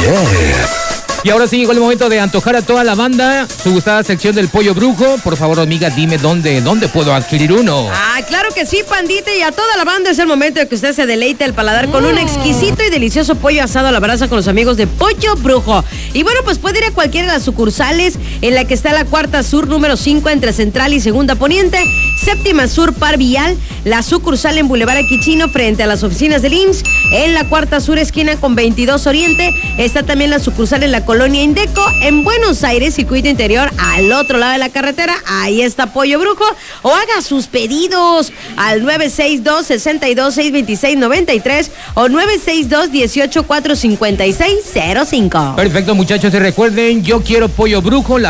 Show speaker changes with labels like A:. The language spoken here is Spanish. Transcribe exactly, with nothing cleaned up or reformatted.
A: Yeah.
B: Y ahora sí llegó el momento de antojar a toda la banda su gustada sección del pollo brujo. Por favor, amiga, dime dónde, dónde puedo adquirir uno.
C: Ah, claro que sí, pandita. Y a toda la banda es el momento de que usted se deleite el paladar con un exquisito y delicioso pollo asado a la brasa con los amigos de Pollo Brujo. Y bueno, pues puede ir a cualquiera de las sucursales en la que está la Cuarta Sur número cinco entre Central y Segunda Poniente, Séptima Sur Par Vial, la sucursal en Boulevard Equichino frente a las oficinas del I M S S, en la Cuarta Sur esquina con veintidós Oriente, está también la sucursal en la Colonia Indeco, en Buenos Aires, circuito interior, al otro lado de la carretera, ahí está Pollo Brujo, o haga sus pedidos al nueve seis dos, seis dos, seis dos seis, nueve tres o nueve seis dos, uno ocho, cuatro cinco seis cero cinco.
B: Perfecto, muchachos, y recuerden, yo quiero Pollo Brujo, la